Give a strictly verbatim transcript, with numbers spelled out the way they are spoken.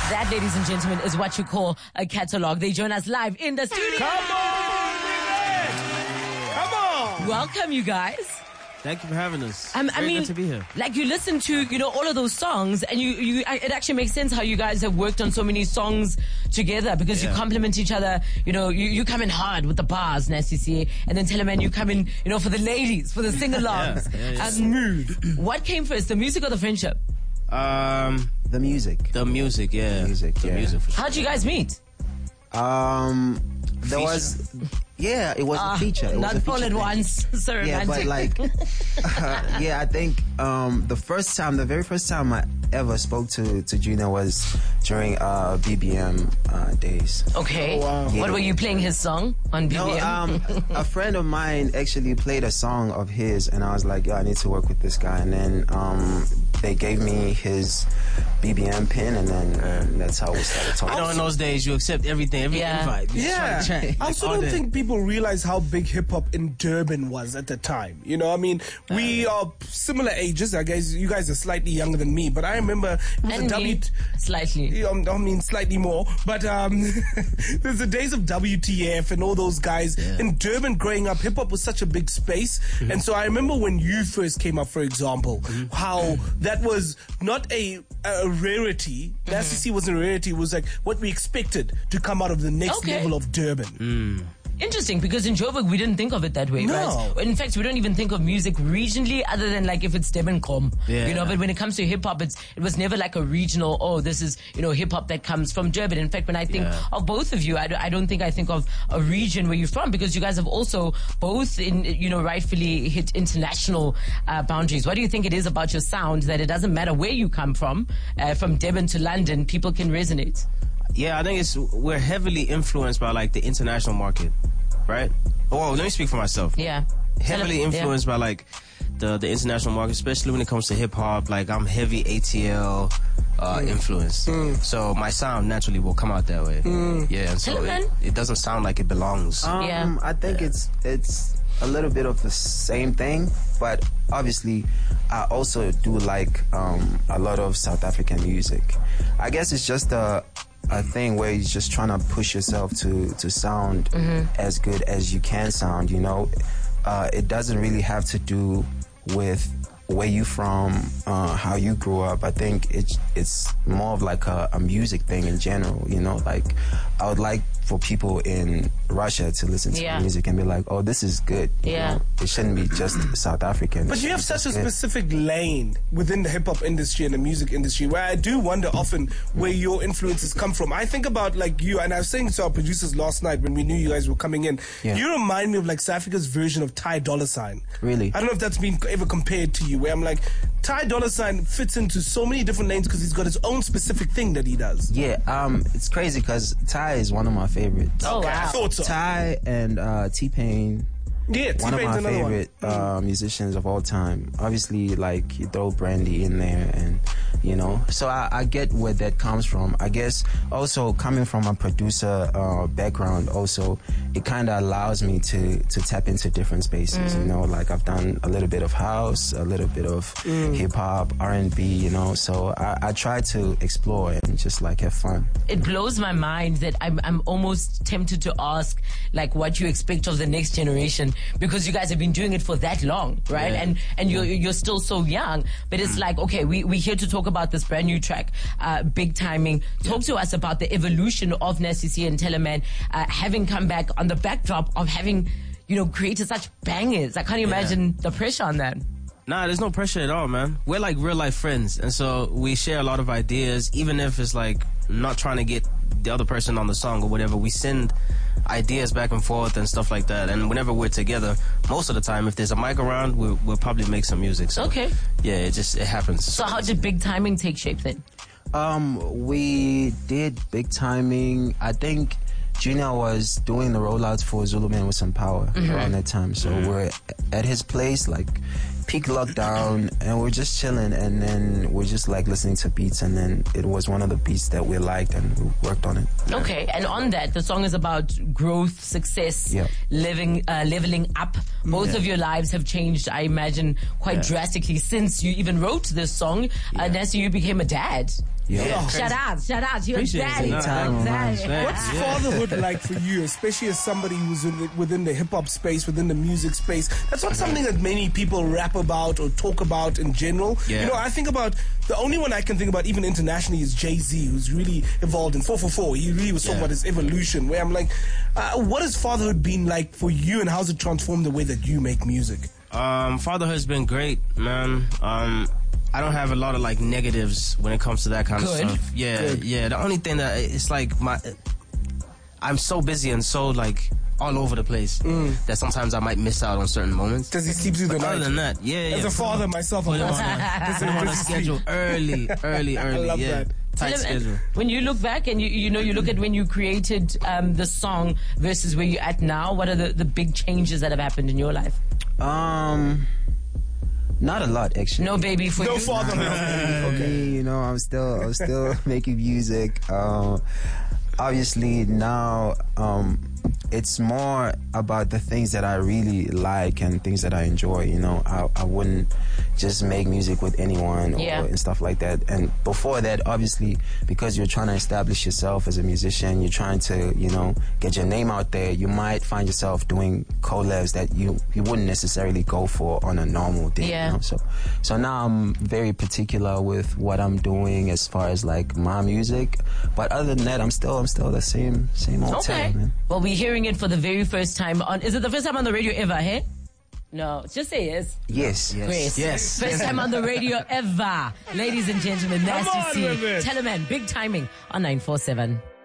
That, ladies and gentlemen, is what you call a catalog. They join us live in the studio. Come on, Come on. Welcome, you guys. Thank you for having us. Um, It's I very mean, good to be here. like you listen to, you know, all of those songs, and you, you, I- it actually makes sense how you guys have worked on so many songs together because Yeah. you complement each other. You know, you, you come in hard with the bars, Nasty C, and then Teleman, you come in, you know, for the ladies, for the sing-alongs. Yeah, yeah, yeah. Um, Smooth. What came first, the music or the friendship? Um, The music. the music, yeah, The music, the yeah. music. For sure. How'd you guys meet? Um, there Feature. was, yeah, it was Ah, a feature. It was Not a feature all at thing. once. So Yeah, romantic. but like, uh, yeah, I think um, the first time, the very first time I ever spoke to to Gina was during uh, B B M uh, days. Okay. Oh, wow. What Yeah. were you playing his song on B B M? No, um, a friend of mine actually played a song of his, and I was like, "Yo, I need to work with this guy." And then um, they gave me his B B M pin, and then uh, that's how we started You talking. know, in those days, you accept everything, every Yeah. invite. You just Yeah, try to chat, I like, also all don't day. think people realize how big hip hop in Durban was at the time. You know, I mean, we are similar ages. I guess you guys are slightly younger than me, but I remember it was and a W. me, slightly. Yeah, I mean, slightly more, but um, there's the days of W T F and all those guys. Yeah. In Durban, growing up, hip hop was such a big space, Mm-hmm. and so I remember when you first came up, for example, how that was not a, a rarity. Mm-hmm. The S C C wasn't a rarity. It was like what we expected to come out of the next Okay. level of Durban. Interesting, because in Joburg we didn't think of it that way, No. right? In fact, we don't even think of music regionally, other than like if it's Durban Kom, Yeah. you know. But when it comes to hip hop, it's it was never like a regional. Oh, this is you know hip hop that comes from Durban. In fact, when I think Yeah. of both of you, I, don't- I don't think I think of a region where you're from, because you guys have also both in you know rightfully hit international uh, boundaries. What do you think it is about your sound that it doesn't matter where you come from, uh, from Durban to London, people can resonate? Yeah, I think it's we're heavily influenced by like the international market, right? Oh, let me speak for myself. Yeah, Heavily Yeah. influenced by like the the international market, especially when it comes to hip hop. Like I'm heavy A T L uh, influenced, so my sound naturally will come out that way. Yeah, and so Teleman? it, it doesn't sound like it belongs. Um, Yeah. I think it's it's a little bit of the same thing, but obviously, I also do like um, a lot of South African music. I guess it's just a a thing where you're just trying to push yourself to to sound as good as you can sound. You know, uh, it doesn't really have to do with where you from, uh, how you grew up. I think it's it's more of like a, a music thing in general. You know, like I would like for people in Russia to listen to Yeah. the music and be like, "Oh, this is good." you Yeah. know? It shouldn't be just South African. But It you have should be such a just good. specific lane within the hip hop industry and the music industry where I do wonder often where your influences come from. I think about like you, and I was saying to our producers last night when we knew you guys were coming in, Yeah. you remind me of like South Africa's version of Ty Dolla Sign. Really? I don't know if that's been ever compared to you, where I'm like, Ty Dolla Sign fits into so many different lanes because he's got his own specific thing that he does. Yeah, um, it's crazy because Ty is one of my favorites. Oh Okay, I wow. thought so. Ty and uh, T-Pain, Yeah, one of T-Pain's my another favorite one. uh, musicians of all time. Obviously, like you throw Brandy in there, and you know, so I, I get where that comes from. I guess also coming from a producer uh, background, also it kind of allows me to to tap into different spaces. You know, like I've done a little bit of house, a little bit of hip hop, R and B. You know, so I, I try to explore and just like have fun. It blows my mind that I'm I'm almost tempted to ask like what you expect of the next generation, because you guys have been doing it for that long, right? Yeah. And and you're you're still so young. But it's like, okay, we we're here to talk about this brand new track, uh, Big Timing. Talk to us about the evolution of Nasty C and Teleman, uh, having come back on the backdrop of having, you know, created such bangers. I can't imagine the pressure on that. Nah, there's no pressure at all, man. We're like real life friends, and so we share a lot of ideas, even if it's like not trying to get the other person on the song or whatever. We send ideas back and forth and stuff like that. And whenever we're together, most of the time, if there's a mic around, we'll, we'll probably make some music. So, Okay. Yeah, it just it happens. So how did Big Timing take shape then? Um, we did Big Timing. I think Junior was doing the rollouts for Zulu Man with Some Power around that time. So we're at his place, like peak lockdown, and we're just chilling, and then we're just like listening to beats, and then it was one of the beats that we liked, and we worked on it. Okay, and on that, the song is about growth, success, Yeah. living, uh, leveling up. Both of your lives have changed, I imagine, quite Yeah. drastically since you even wrote this song. Uh, Nasty, you became a dad. Yeah. Shout out, shout out to your Appreciate daddy. it. Nah, Time, Daddy. man. What's fatherhood like for you, especially as somebody who's in the, within the hip hop space, within the music space? That's not something that many people rap about or talk about in general. Yeah. You know, I think about the only one I can think about, even internationally, is Jay-Z, who's really evolved in four four four. He really was talking Yeah. about his evolution. Where I'm like, uh, what has fatherhood been like for you, and how's it transformed the way that you make music? Um, fatherhood's been great, man. Um, I don't have a lot of like negatives when it comes to that kind Good. of stuff. Yeah, Good. yeah. The only thing that it's like my, I'm so busy and so like all over the place that sometimes I might miss out on certain moments. Does he sleep through the But other night? than that, yeah, yeah. As a father myself, I'm Put him also- on a- Does put him on a he sleep? schedule early, early, early. love yeah. that. Tight Tell him, schedule. when you look back and you you know you look at when you created um, the song versus where you're at now, what are the, the big changes that have happened in your life? Um, not a lot actually. No baby for No you. fatherhood. For me, you know, I'm still, I'm still making music. Um, obviously now, um, it's more about the things that I really like and things that I enjoy. You know, I, I wouldn't just make music with anyone or Yeah. and stuff like that. And before that, obviously, because you're trying to establish yourself as a musician, you're trying to, you know, get your name out there. You might find yourself doing collabs that you you wouldn't necessarily go for on a normal day. Yeah. You know? So, so now I'm very particular with what I'm doing as far as like my music. But other than that, I'm still I'm still the same same old Okay. time, man. Well, we're hearing it for the very first time on. Is it the first time on the radio ever? Hey. No, just say yes. Yes. Grace. Yes. First time on the radio ever. Ladies and gentlemen, Come Nasty on C. with it. Teleman, big timing on nine four seven.